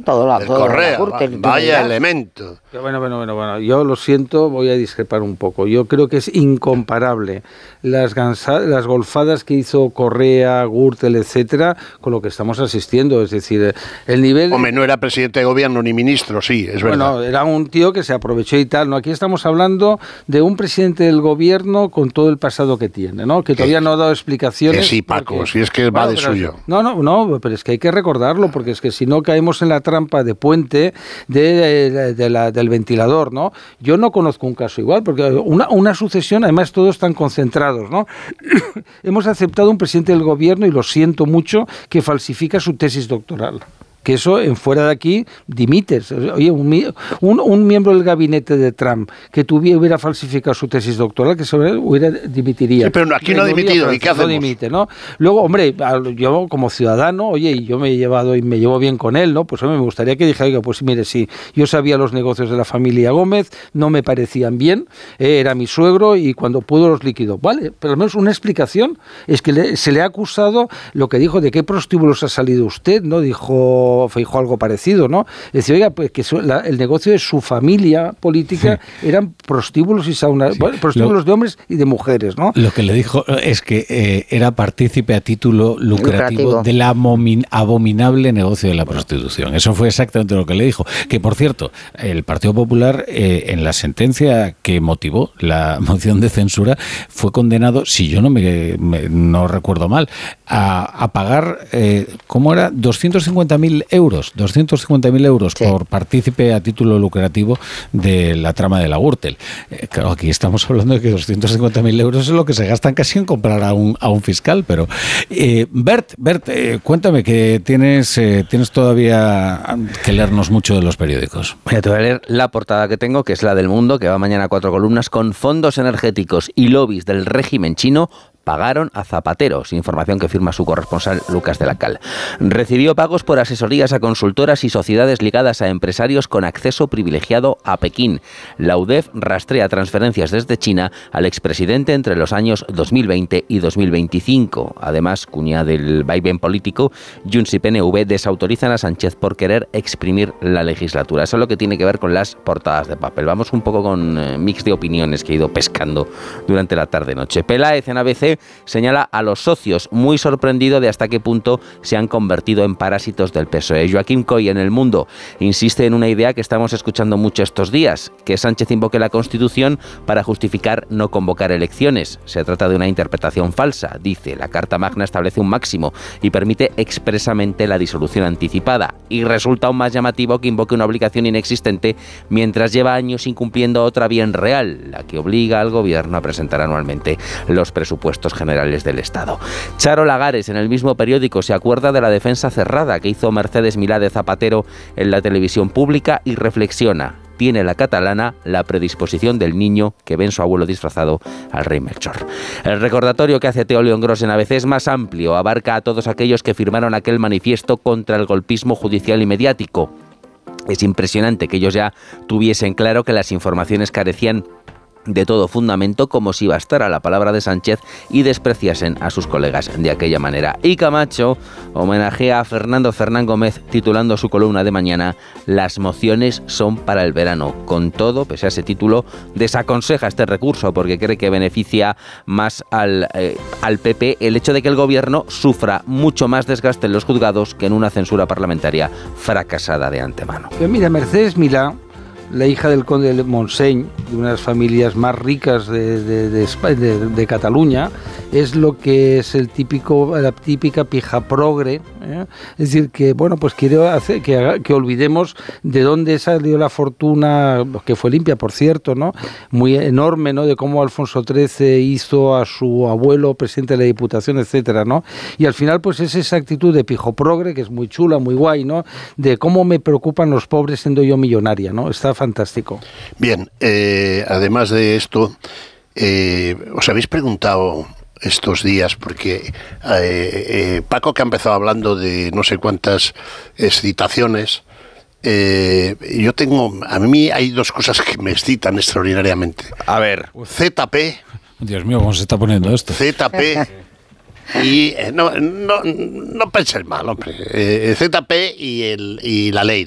todo el Correa, vaya ya. elemento. Bueno, yo lo siento, voy a discrepar un poco. Yo creo que es incomparable las golfadas que hizo Correa, Gürtel, etcétera, con lo que estamos asistiendo. Es decir, el nivel... Hombre, no era presidente de gobierno ni ministro, sí, es verdad. Bueno, era un tío que se aprovechó y tal, ¿no? Aquí estamos hablando de un presidente del gobierno con todo el pasado que tiene, ¿no? Que todavía no ha dado explicaciones. Que sí, Paco, porque, si es que va de suyo. No, pero es que hay que recordarlo, porque es que si no caemos en la trampa de Puente del ventilador, ¿no? Yo no conozco un caso igual, porque una sucesión, además todos están concentrados, ¿no? Hemos aceptado un presidente del gobierno, y lo siento mucho, que falsifica su tesis doctoral. Que eso, en fuera de aquí, dimites. Oye, un miembro del gabinete de Trump que hubiera falsificado su tesis doctoral, que dimitiría. Sí, pero aquí no ha dimitido, ¿y qué hacemos? No dimite, ¿no? Luego, hombre, yo como ciudadano, oye, y yo me he llevado y me llevo bien con él, ¿no? Pues hombre, me gustaría que dijera, oiga, pues mire, sí, yo sabía los negocios de la familia Gómez, no me parecían bien, era mi suegro y cuando pudo los liquidó. Vale, pero al menos una explicación. Es que se le ha acusado lo que dijo, de qué prostíbulos ha salido usted, ¿no? Dijo Feijóo algo parecido, ¿no? Es decir, oiga, pues que el negocio de su familia política eran prostíbulos y saunas, prostíbulos de hombres y de mujeres, ¿no? Lo que le dijo es que era partícipe a título lucrativo del abominable negocio de la prostitución. Eso fue exactamente lo que le dijo. Que, por cierto, el Partido Popular, en la sentencia que motivó la moción de censura, fue condenado, si yo no recuerdo mal, a pagar, ¿cómo era? 250.000 euros sí, por partícipe a título lucrativo de la trama de la Gürtel. Claro, aquí estamos hablando de que 250.000 euros es lo que se gastan casi en comprar a un fiscal, pero Bert, cuéntame, que tienes todavía que leernos mucho de los periódicos. Te voy a leer la portada que tengo, que es la del Mundo, que va mañana a 4 columnas, con fondos energéticos y lobbies del régimen chino pagaron a Zapatero, información que firma su corresponsal Lucas de la Cal. Recibió pagos por asesorías a consultoras y sociedades ligadas a empresarios con acceso privilegiado a Pekín. La UDEF rastrea transferencias desde China al expresidente entre los años 2020 y 2025. Además, cuña del vaivén político, Junts y PNV desautorizan a Sánchez por querer exprimir la legislatura. Eso es lo que tiene que ver con las portadas de papel. Vamos un poco con mix de opiniones que he ido pescando durante la tarde-noche. Peláez en ABC señala a los socios, muy sorprendido de hasta qué punto se han convertido en parásitos del PSOE. Joaquim Coy en El Mundo insiste en una idea que estamos escuchando mucho estos días, que Sánchez invoque la Constitución para justificar no convocar elecciones. Se trata de una interpretación falsa, dice. La Carta Magna establece un máximo y permite expresamente la disolución anticipada, y resulta aún más llamativo que invoque una obligación inexistente mientras lleva años incumpliendo otra bien real, la que obliga al gobierno a presentar anualmente los presupuestos generales del Estado. Charo Lagares en el mismo periódico se acuerda de la defensa cerrada que hizo Mercedes Milá de Zapatero en la televisión pública y reflexiona: tiene la catalana la predisposición del niño que ve en su abuelo disfrazado al rey Melchor. El recordatorio que hace Teo León Gros en ABC es más amplio, abarca a todos aquellos que firmaron aquel manifiesto contra el golpismo judicial y mediático. Es impresionante que ellos ya tuviesen claro que las informaciones carecían de todo fundamento, como si bastara la palabra de Sánchez y despreciasen a sus colegas de aquella manera. Y Camacho homenajea a Fernando Fernán Gómez titulando su columna de mañana: las mociones son para el verano. Con todo, pese a ese título, desaconseja este recurso porque cree que beneficia más al PP el hecho de que el gobierno sufra mucho más desgaste en los juzgados que en una censura parlamentaria fracasada de antemano. Mira, Mercedes Milá, la hija del conde de Montseny, de unas familias más ricas de Cataluña, es lo que es la típica pija progre, ¿eh? Es decir, que bueno, pues quiere hacer que olvidemos de dónde salió la fortuna, que fue limpia, por cierto, ¿no? Muy enorme, ¿no? De cómo Alfonso XIII hizo a su abuelo presidente de la Diputación, etcétera, ¿no? Y al final, pues es esa actitud de pijo progre, que es muy chula, muy guay, ¿no? De cómo me preocupan los pobres siendo yo millonaria, ¿no? Está fantástico. Bien, además de esto, ¿os habéis preguntado estos días? Porque Paco, que ha empezado hablando de no sé cuántas excitaciones, a mí hay dos cosas que me excitan extraordinariamente. A ver. ZP. Dios mío, ¿cómo se está poniendo esto? ZP. Y no penses mal, hombre. ZP y la ley.